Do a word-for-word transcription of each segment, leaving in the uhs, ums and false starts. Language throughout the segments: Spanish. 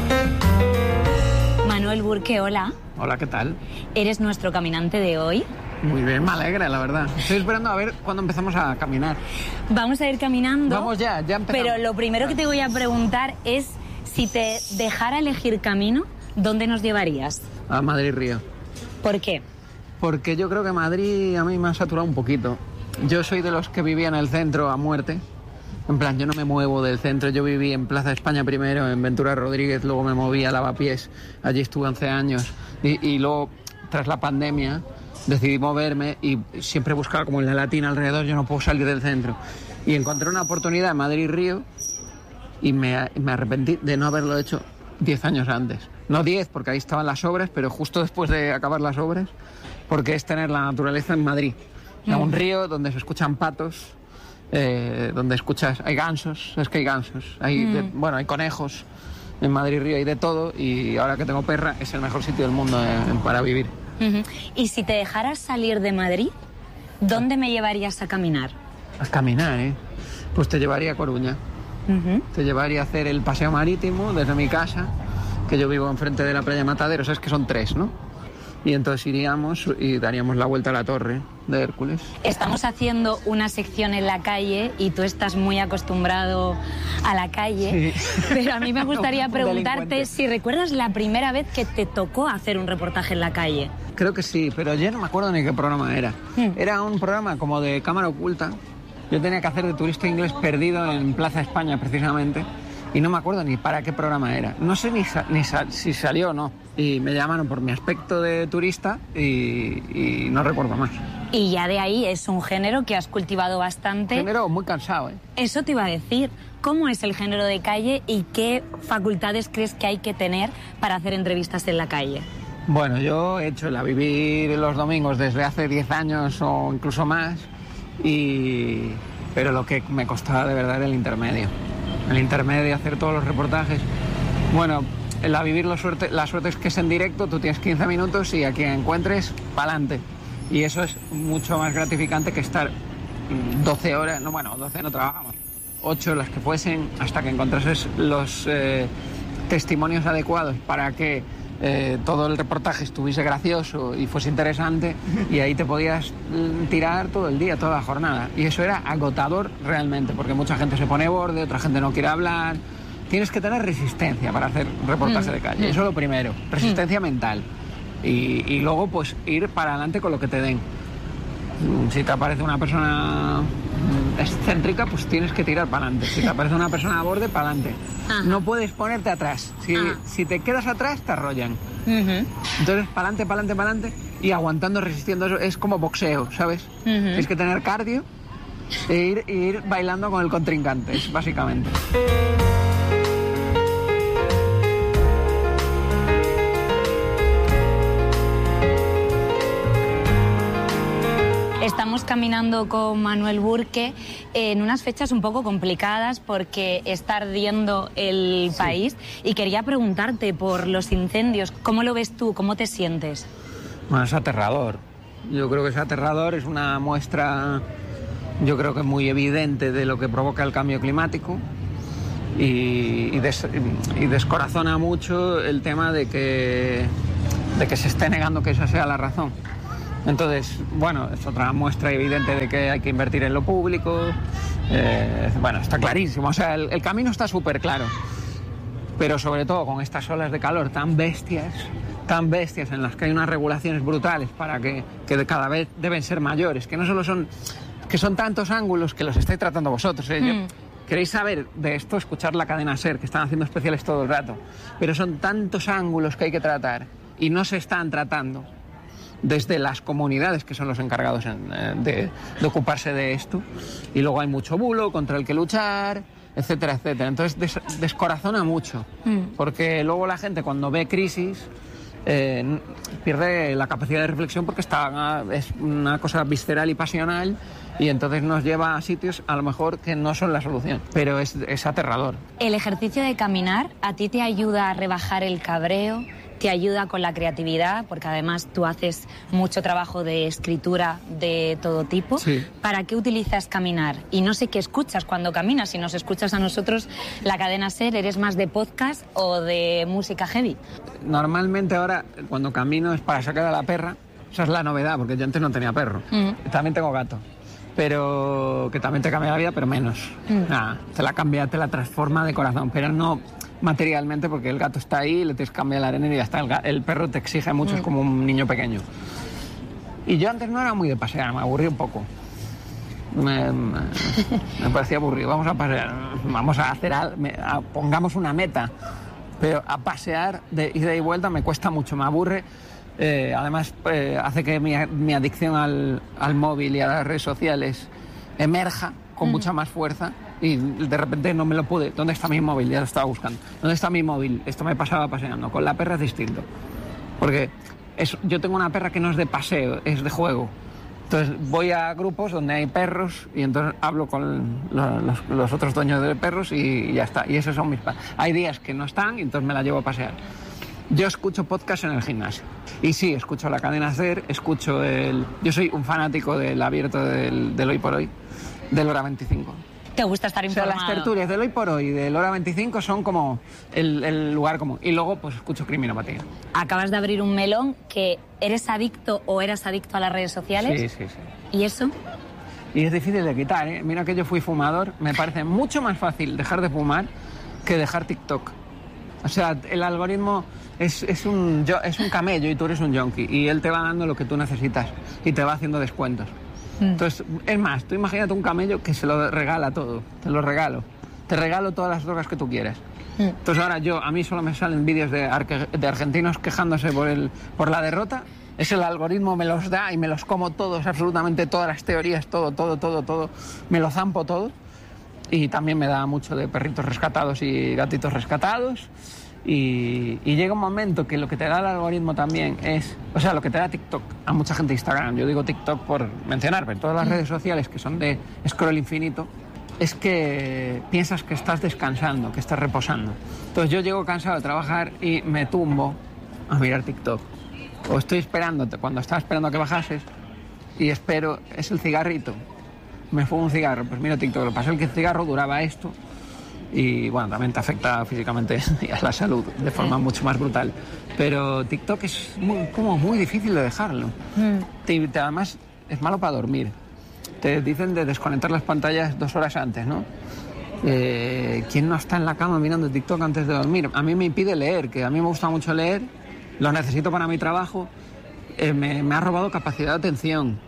Manuel Burke, hola. Hola, ¿qué tal? ¿Eres nuestro caminante de hoy? Muy bien, me alegra, la verdad. Estoy esperando a ver cuándo empezamos a caminar. Vamos a ir caminando. Vamos ya, ya empezamos. Pero lo primero que te voy a preguntar es si te dejara elegir camino, ¿dónde nos llevarías? A Madrid-Río. ¿Por qué? Porque yo creo que Madrid a mí me ha saturado un poquito. Yo soy de los que vivía en el centro a muerte. En plan, yo no me muevo del centro. Yo viví en Plaza España primero, en Ventura Rodríguez, luego me moví a Lavapiés. Allí estuve once años. Y, y luego, tras la pandemia, decidí moverme y siempre buscaba como en la Latina alrededor. Yo no puedo salir del centro. Y encontré una oportunidad en Madrid-Río y me, me arrepentí de no haberlo hecho diez años antes. No diez, porque ahí estaban las obras, pero justo después de acabar las obras, porque es tener la naturaleza en Madrid. O sea, un río donde se escuchan patos, eh, donde escuchas, hay gansos, es que hay gansos, hay Mm. de, bueno, hay conejos, en Madrid-Río hay de todo, y ahora que tengo perra es el mejor sitio del mundo eh, para vivir. Uh-huh. Y si te dejaras salir de Madrid, ¿dónde me llevarías a caminar? A caminar, ¿eh? Pues te llevaría a Coruña. Uh-huh. Te llevaría a hacer el paseo marítimo desde mi casa, que yo vivo enfrente de la playa Matadero, sabes que son tres, ¿no? Y entonces iríamos y daríamos la vuelta a la torre de Hércules. Estamos haciendo una sección en la calle y tú estás muy acostumbrado a la calle, Sí. pero a mí me gustaría Un preguntarte delincuente. si recuerdas la primera vez que te tocó hacer un reportaje en la calle. Creo que sí, pero yo no me acuerdo ni qué programa era. Hmm. Era un programa como de cámara oculta. Yo tenía que hacer de turista inglés perdido en Plaza España, precisamente. Y no me acuerdo ni para qué programa era. No sé ni, sa- ni sa- si salió o no. Y me llamaron por mi aspecto de turista y, y no recuerdo más. Y ya de ahí es un género que has cultivado bastante. Género muy cansado, ¿eh? Eso te iba a decir. ¿Cómo es el género de calle y qué facultades crees que hay que tener para hacer entrevistas en la calle? Bueno, yo he hecho la vivir los domingos desde hace diez años o incluso más. Y... Pero lo que me costaba de verdad era el intermedio. El intermedio, hacer todos los reportajes. Bueno, la vivir la suerte, la suerte es que es en directo, tú tienes quince minutos y a quien encuentres, pa'lante. Y eso es mucho más gratificante que estar doce horas, no, bueno, doce no trabajamos, ocho las que fuesen, hasta que encontrases los eh, testimonios adecuados para que eh, todo el reportaje estuviese gracioso y fuese interesante, y ahí te podías mm, tirar todo el día, toda la jornada. Y eso era agotador realmente, porque mucha gente se pone borde, otra gente no quiere hablar. Tienes que tener resistencia para hacer reportaje Mm. de calle, eso es lo primero, resistencia mm. mental. Y, y luego pues ir para adelante con lo que te den. Si te aparece una persona excéntrica, pues tienes que tirar para adelante. Si te aparece una persona a borde, para adelante. Ajá. No puedes ponerte atrás. Si, Ah. si te quedas atrás, te arrollan. Uh-huh. Entonces, para adelante, para adelante, para adelante. Y aguantando, resistiendo. Eso es como boxeo, ¿sabes? Ujú. Tienes que tener cardio e ir, e ir bailando con el contrincante, es básicamente. Estamos caminando con Manuel Burke en unas fechas un poco complicadas porque está ardiendo el Sí. país, y quería preguntarte por los incendios. ¿Cómo lo ves tú? ¿Cómo te sientes? Bueno, es aterrador. Yo creo que es aterrador, es una muestra, yo creo que muy evidente de lo que provoca el cambio climático, y, y, des, y descorazona mucho el tema de que, de que se esté negando que esa sea la razón. Entonces, bueno, es otra muestra evidente de que hay que invertir en lo público. Eh, bueno, está clarísimo, o sea, el, el camino está súper claro. Pero sobre todo con estas olas de calor tan bestias, tan bestias, en las que hay unas regulaciones brutales para que, que cada vez deben ser mayores, que no solo son, que son tantos ángulos que los estáis tratando vosotros. ¿eh? Yo, Mm. queréis saber de esto, escuchar la cadena SER, que están haciendo especiales todo el rato, pero son tantos ángulos que hay que tratar y no se están tratando desde las comunidades, que son los encargados en, eh, de, de ocuparse de esto, y luego hay mucho bulo contra el que luchar, etcétera, etcétera. Entonces des, descorazona mucho, Mm. porque luego la gente, cuando ve crisis, eh, pierde la capacidad de reflexión, porque está, es una cosa visceral y pasional, y entonces nos lleva a sitios a lo mejor que no son la solución, pero es, es aterrador. ¿El ejercicio de caminar a ti te ayuda a rebajar el cabreo? te ayuda con la creatividad, porque además tú haces mucho trabajo de escritura de todo tipo. Sí. ¿Para qué utilizas caminar? Y no sé qué escuchas cuando caminas. Si nos escuchas a nosotros, la cadena SER, ¿eres más de podcast o de música heavy? Normalmente ahora, cuando camino, es para sacar a la perra. Esa es la novedad, porque yo antes no tenía perro. Mm. También tengo gato. Pero que también te cambia la vida, pero menos. Mm. Nada, te la cambia, te la transforma de corazón, pero no materialmente, porque el gato está ahí, le tienes que cambiar la arena y ya está. El, ga- el perro te exige mucho, mm. es como un niño pequeño. Y yo antes no era muy de pasear, me aburrí un poco. Me, me, me parecía aburrido. Vamos a pasear, vamos a hacer algo, pongamos una meta. Pero a pasear de ida y vuelta me cuesta mucho, me aburre. Eh, además, eh, hace que mi, mi adicción al, al móvil y a las redes sociales emerja con mm. mucha más fuerza. Y de repente no me lo pude. ¿Dónde está mi móvil? Ya lo estaba buscando. ¿Dónde está mi móvil? Esto me pasaba paseando. Con la perra es distinto. Porque es, yo tengo una perra que no es de paseo, es de juego. Entonces voy a grupos donde hay perros y entonces hablo con los, los, los otros dueños de perros y ya está. Y esos son mis padres. Hay días que no están y entonces me la llevo a pasear. Yo escucho podcast en el gimnasio. Y sí, escucho la cadena SER, escucho el... Yo soy un fanático del abierto del, del Hoy por Hoy, del Hora veinticinco. ¿Te gusta estar informado? O sea, las tertulias del Hoy por Hoy y del Hora veinticinco son como el, el lugar común. Y luego, pues, escucho Criminopatía. Acabas de abrir un melón que eres adicto o eras adicto a las redes sociales. Sí, sí, sí. ¿Y eso? Y es difícil de quitar, ¿eh? Mira que yo fui fumador. Me parece mucho más fácil dejar de fumar que dejar TikTok. O sea, el algoritmo es, es, un, es un camello y tú eres un yonki. Y él te va dando lo que tú necesitas y te va haciendo descuentos. Entonces, es más, tú imagínate un camello que se lo regala todo, te lo regalo, te regalo todas las drogas que tú quieras. Entonces ahora yo, a mí solo me salen vídeos de, arque, de argentinos quejándose por, el, por la derrota, es el algoritmo, me los da y me los como todos, absolutamente todas las teorías, todo, todo, todo, todo, me lo zampo todo. Y también me da mucho de perritos rescatados y gatitos rescatados. Y, y llega un momento que lo que te da el algoritmo también es... O sea, lo que te da TikTok, a mucha gente Instagram, yo digo TikTok por mencionar, pero todas las redes sociales que son de scroll infinito, es que piensas que estás descansando, que estás reposando. Entonces yo llego cansado de trabajar y me tumbo a mirar TikTok. O estoy esperándote, cuando estaba esperando a que bajases, y espero, es el cigarrito. Me fumo un cigarro, pues miro TikTok. Lo que pasa es que el cigarro duraba esto y bueno, también te afecta físicamente y a la salud de forma mucho más brutal. Pero TikTok es muy, como muy difícil de dejarlo. Mm. Te, te, además es malo para dormir. Te dicen de desconectar las pantallas dos horas antes, ¿no? Eh, ¿Quién no está en la cama mirando TikTok antes de dormir? A mí me impide leer, que a mí me gusta mucho leer, lo necesito para mi trabajo, eh, me, me ha robado capacidad de atención,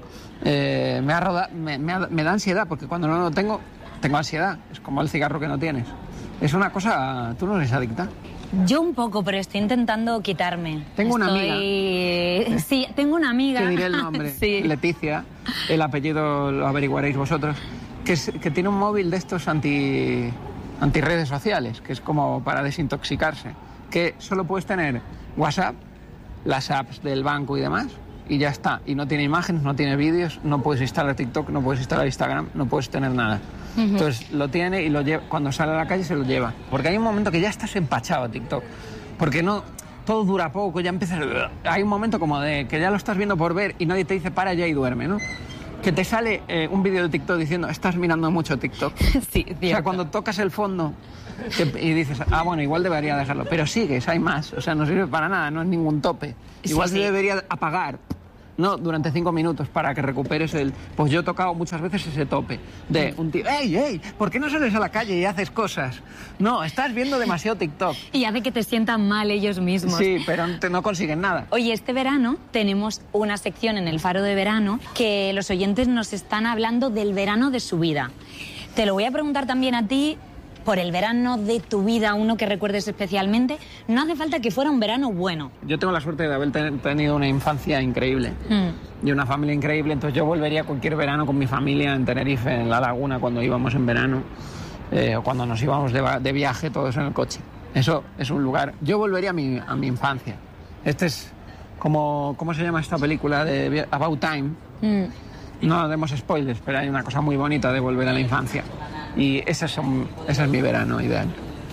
eh, me, ha roda, me, me, ha, me da ansiedad, porque cuando no lo tengo, tengo ansiedad, es como el cigarro que no tienes. Es una cosa, ¿tú no eres adicta? Yo un poco, pero estoy intentando quitarme. Tengo estoy... una amiga. Sí, tengo una amiga. Te diré el nombre. Sí. Leticia, el apellido lo averiguaréis vosotros, que, es, que tiene un móvil de estos anti, anti redes sociales, que es como para desintoxicarse, que solo puedes tener WhatsApp, las apps del banco y demás, y ya está. Y no tiene imágenes, no tiene vídeos, no puedes instalar TikTok, no puedes instalar Instagram, no puedes tener nada. Uh-huh. Entonces lo tiene y lo lleva, cuando sale a la calle se lo lleva. Porque hay un momento que ya estás empachado a TikTok. Porque no, todo dura poco, ya empiezas... Hay un momento como de que ya lo estás viendo por ver y nadie te dice para ya y duerme, ¿no? Que te sale eh, un vídeo de TikTok diciendo estás mirando mucho TikTok. Sí, cierto. O sea, cuando tocas el fondo que, y dices, ah, bueno, igual debería dejarlo. Pero sigues, hay más. O sea, no sirve para nada, no es ningún tope. Igual sí, se sí. debería apagar. No, durante cinco minutos para que recuperes el... Pues yo he tocado muchas veces ese tope de un tío, ¡ey, ey! ¿Por qué no sales a la calle y haces cosas? No, estás viendo demasiado TikTok. Y hace que te sientan mal ellos mismos. Sí, pero no, te, no consiguen nada. Oye, este verano tenemos una sección en el Faro de Verano que los oyentes nos están hablando del verano de su vida. Te lo voy a preguntar también a ti... Por el verano de tu vida, uno que recuerdes especialmente, no hace falta que fuera un verano bueno. Yo tengo la suerte de haber tenido una infancia increíble mm. y una familia increíble, entonces yo volvería cualquier verano con mi familia en Tenerife, en la laguna, cuando íbamos en verano, eh, o cuando nos íbamos de, de viaje todos en el coche. Eso es un lugar... Yo volvería a mi, a mi infancia. Este es como... ¿Cómo se llama esta película de About Time? Mm. No demos spoilers, pero hay una cosa muy bonita de volver a la infancia. Y ese es, un, ese es mi verano ideal.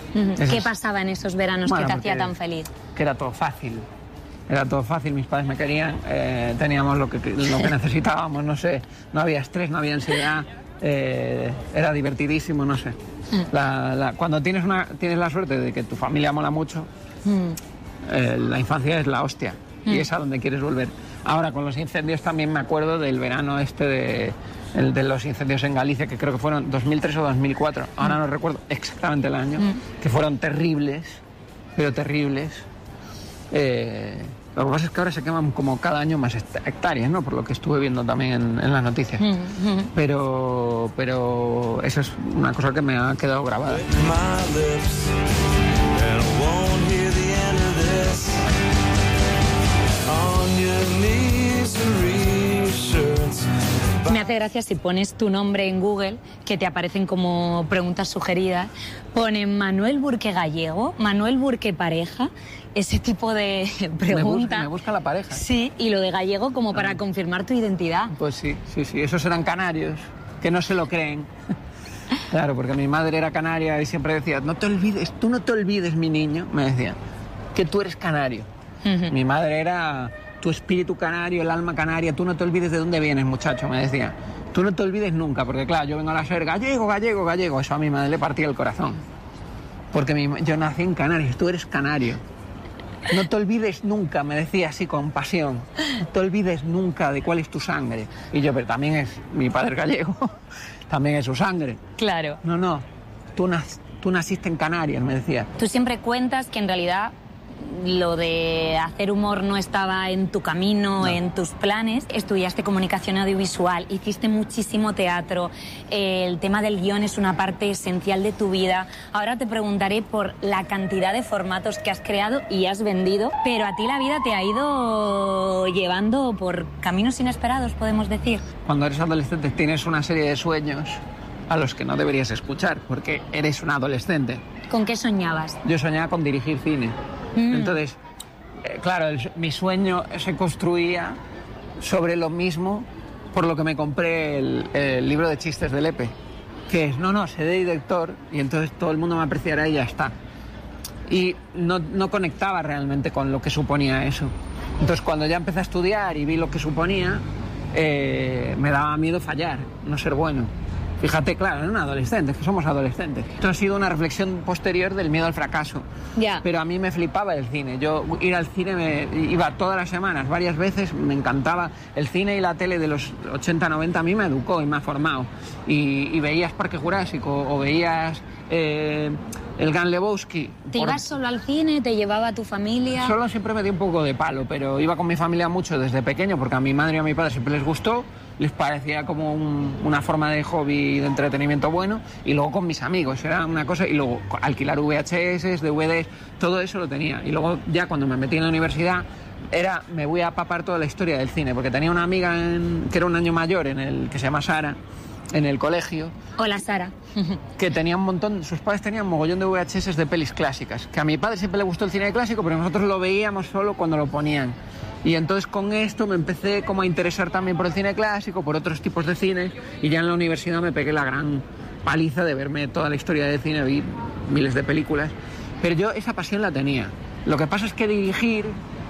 Uh-huh. Eso ¿Qué es... pasaba en esos veranos bueno, que te hacía porque... tan feliz? Que era todo fácil. Era todo fácil, mis padres me querían, eh, teníamos lo que, lo que necesitábamos, no sé, no había estrés, no había ansiedad, eh, era divertidísimo, no sé. La, la, cuando tienes, una, tienes la suerte de que tu familia mola mucho, mm. eh, la infancia es la hostia mm. y es a donde quieres volver. Ahora con los incendios también me acuerdo del verano este de, el, de los incendios en Galicia, que creo que fueron dos mil tres o dos mil cuatro, ahora mm. no recuerdo exactamente el año, mm. que fueron terribles, pero terribles. Eh, Lo que pasa es que ahora se queman como cada año más hectáreas, ¿no? Por lo que estuve viendo también en, en las noticias. Mm-hmm. Pero, pero eso es una cosa que me ha quedado grabada. Me hace gracia si pones tu nombre en Google, que te aparecen como preguntas sugeridas, ponen Manuel Burque Gallego, Manuel Burque pareja, ese tipo de preguntas. Me busca, me busca la pareja. Sí, y lo de gallego como para ah. confirmar tu identidad. Pues sí, sí, sí, esos eran canarios, que no se lo creen. Claro, porque mi madre era canaria y siempre decía, no te olvides, tú no te olvides, mi niño, me decía, que tú eres canario. Uh-huh. Mi madre era... tu espíritu canario, el alma canaria, tú no te olvides de dónde vienes, muchacho, me decía. Tú no te olvides nunca, porque claro, yo vengo a la ser gallego, gallego, gallego. Eso a mi madre le partía el corazón. Porque mi, yo nací en Canarias, tú eres canario. No te olvides nunca, me decía así con pasión. No te olvides nunca de cuál es tu sangre. Y yo, pero también es mi padre gallego, también es su sangre. Claro. No, no, tú, nas, tú naciste en Canarias, me decía. Tú siempre cuentas que en realidad... lo de hacer humor no estaba en tu camino, no. en tus planes. Estudiaste comunicación audiovisual, hiciste muchísimo teatro, el tema del guión es una parte esencial de tu vida. Ahora te preguntaré por la cantidad de formatos que has creado y has vendido, pero a ti la vida te ha ido llevando por caminos inesperados, podemos decir. Cuando eres adolescente tienes una serie de sueños a los que no deberías escuchar, porque eres un adolescente. ¿Con qué soñabas? Yo soñaba con dirigir cine. Mm. Entonces, eh, claro, el, mi sueño se construía sobre lo mismo por lo que me compré el, el libro de chistes de Lepe, que es, no, no, sé de director y entonces todo el mundo me apreciará y ya está. Y no, no conectaba realmente con lo que suponía eso. Entonces, cuando ya empecé a estudiar y vi lo que suponía, eh, me daba miedo fallar, no ser bueno. Fíjate, claro, era un adolescente, que somos adolescentes. Esto ha sido una reflexión posterior del miedo al fracaso. Yeah. Pero a mí me flipaba el cine. Yo ir al cine, me, iba todas las semanas, varias veces, me encantaba. El cine y la tele de los ochenta, noventa a mí me educó y me ha formado. Y, y veías Parque Jurásico o veías eh, el Gran Lebowski. ¿Te por... ibas solo al cine? ¿Te llevaba a tu familia? Solo siempre me dio un poco de palo, pero iba con mi familia mucho desde pequeño porque a mi madre y a mi padre siempre les gustó. Les parecía como un, una forma de hobby y de entretenimiento bueno, y luego con mis amigos, era una cosa, y luego alquilar V H S, D V Ds, todo eso lo tenía. Y luego ya cuando me metí en la universidad, era, me voy a papar toda la historia del cine, porque tenía una amiga en, que era un año mayor, en el que se llama Sara, en el colegio. Hola, Sara. Que tenía un montón, sus padres tenían un mogollón de V H S de pelis clásicas, que a mi padre siempre le gustó el cine clásico, pero nosotros lo veíamos solo cuando lo ponían. Y entonces con esto me empecé como a interesar también por el cine clásico, por otros tipos de cine, y ya en la universidad me pegué la gran paliza de verme toda la historia del cine, vi miles de películas, pero yo esa pasión la tenía. Lo que pasa es que dirigir,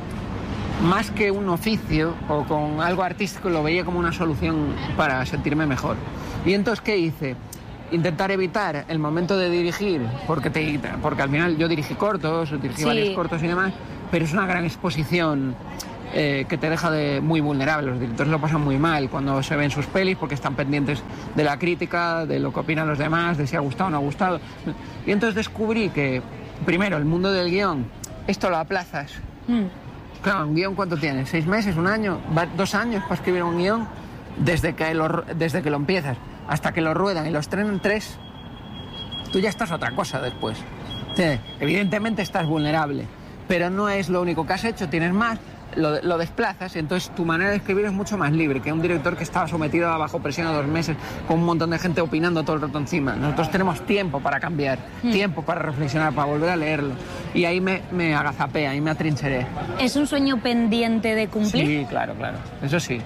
más que un oficio o con algo artístico, lo veía como una solución para sentirme mejor. Y entonces, ¿qué hice? Intentar evitar el momento de dirigir, porque, te, porque al final yo dirigí cortos, dirigí sí. varios cortos y demás, pero es una gran exposición eh, que te deja de muy vulnerable. Los directores lo pasan muy mal cuando se ven sus pelis porque están pendientes de la crítica, de lo que opinan los demás, de si ha gustado o no ha gustado. Y entonces descubrí que, primero, el mundo del guión, esto lo aplazas. Mm. Claro, ¿un guión cuánto tienes? ¿Seis meses? ¿Un año? ¿Dos años para escribir un guión? Desde que lo, desde que lo empiezas hasta que lo ruedan y lo estrenan tres, tú ya estás otra cosa después. Sí, evidentemente estás vulnerable, pero no es lo único que has hecho, tienes más, lo, lo desplazas y entonces tu manera de escribir es mucho más libre que un director que estaba sometido a bajo presión a dos meses con un montón de gente opinando todo el rato encima. Nosotros tenemos tiempo para cambiar, mm. tiempo para reflexionar, para volver a leerlo, y ahí me, me agazapé, ahí me atrincheré. ¿Es un sueño pendiente de cumplir? Sí, claro, claro, eso sí.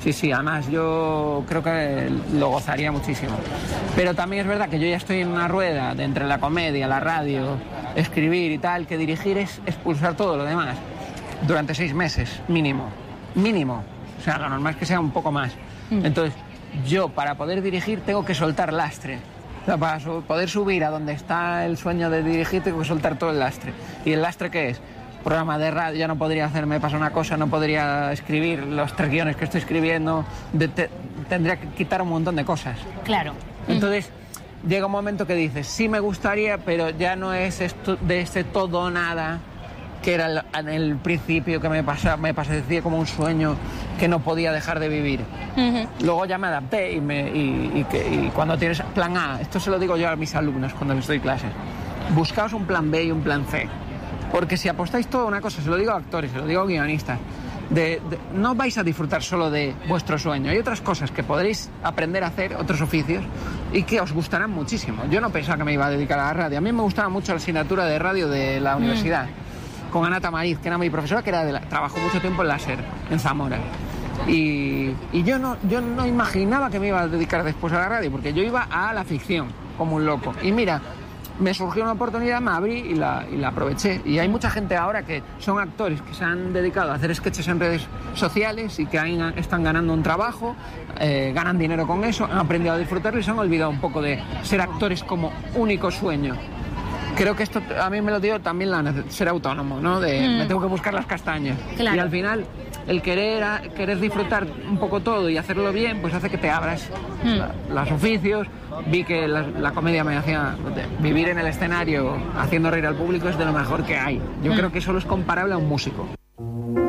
Sí, sí, además yo creo que lo gozaría muchísimo. Pero también es verdad que yo ya estoy en una rueda de entre la comedia, la radio, escribir y tal, que dirigir es expulsar todo lo demás durante seis meses, mínimo, mínimo. O sea, lo normal es que sea un poco más. Mm. Entonces, yo para poder dirigir tengo que soltar lastre. O sea, para su- poder subir a donde está el sueño de dirigir tengo que soltar todo el lastre. ¿Y el lastre qué es? Programa de radio, ya no podría hacerme pasar una cosa, no podría escribir los tres guiones que estoy escribiendo, de, te, tendría que quitar un montón de cosas. Claro. Entonces, mm. llega un momento que dices, sí me gustaría, pero ya no es esto de este todo o nada, que era el, en el principio que me pasaba, me parecía como un sueño que no podía dejar de vivir. Uh-huh. Luego ya me adapté y, me, y, y, que, y cuando tienes plan A, esto se lo digo yo a mis alumnos cuando les doy clases, buscaos un plan B y un plan C. Porque si apostáis todo a una cosa, se lo digo a actores, se lo digo a guionistas, de, de, no vais a disfrutar solo de vuestro sueño. Hay otras cosas que podréis aprender a hacer, otros oficios, y que os gustarán muchísimo. Yo no pensaba que me iba a dedicar a la radio. A mí me gustaba mucho la asignatura de radio de la universidad, mm. con Ana Tamariz, que era mi profesora, que era de la, trabajó mucho tiempo en la SER, en Zamora. Y, y yo, no, yo no imaginaba que me iba a dedicar después a la radio, porque yo iba a la ficción, como un loco. Y mira, me surgió una oportunidad, me abrí y la, y la aproveché. Y hay mucha gente ahora que son actores que se han dedicado a hacer sketches en redes sociales y que ahí están ganando un trabajo, eh, ganan dinero con eso, han aprendido a disfrutarlo y se han olvidado un poco de ser actores como único sueño. Creo que esto a mí me lo dio también la ser autónomo, ¿no? De mm. me tengo que buscar las castañas. Claro. Y al final el querer, querer disfrutar un poco todo y hacerlo bien, pues hace que te abras mm. la, los oficios. Vi que la, la comedia me hacía vivir en el escenario haciendo reír al público, es de lo mejor que hay. Yo mm. creo que solo es comparable a un músico.